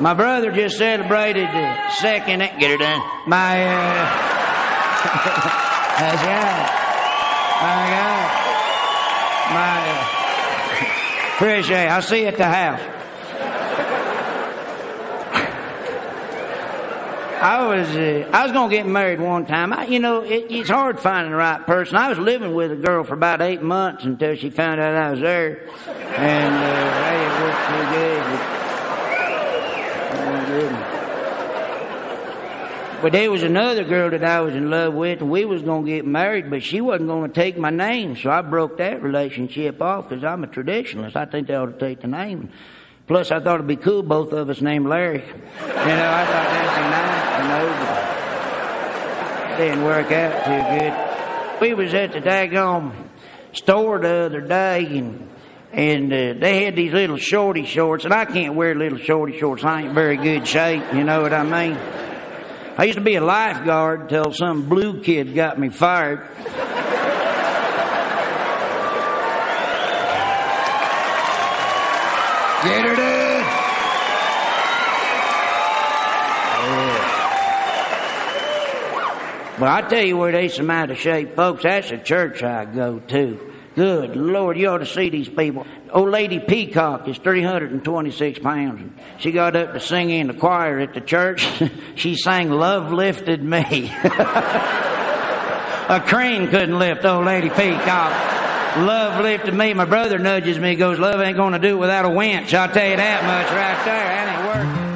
My brother just celebrated the second. Get her done. That's right. Appreciate it. I'll see you at the house. I was gonna get married one time. It's hard finding the right person. I was living with a girl for about 8 months until she found out I was there, and it worked pretty good. But there was another girl that I was in love with, and we was gonna get married, but she wasn't gonna take my name, so I broke that relationship off because I'm a traditionalist. I think they ought to take the name. Plus, I thought it'd be cool, both of us named Larry. I thought that'd be nice, but it didn't work out too good. We was at the daggone store the other day, and they had these little shorty shorts, and I can't wear little shorty shorts. I ain't very good shape, you know what I mean? I used to be a lifeguard until some blue kid got me fired. Get her done. Well, I tell you where there's some out of shape folks. That's a church I go to. Good Lord, you ought to see these people. Old Lady Peacock is 326 pounds. She got up to sing in the choir at the church. She sang "Love Lifted Me." A crane couldn't lift old Lady Peacock. Love lifted me. My brother nudges me, goes, "Love ain't gonna do it without a winch." I'll tell you that much right there. That ain't working.